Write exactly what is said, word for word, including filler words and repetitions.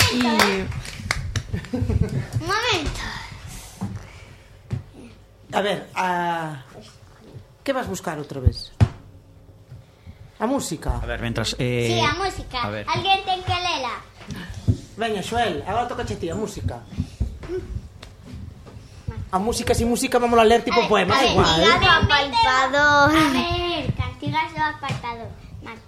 Un momento. A ver, a... que vas buscar outra vez? A música? A ver, mentras... Eh... Sí, a música. A ver. Alguén ten que lela. Veña, Xoel, agora toca ti a música. A música, sin música, vamos a ler tipo poema, igual. Castigas o apartador. A ver, castigas o apartador.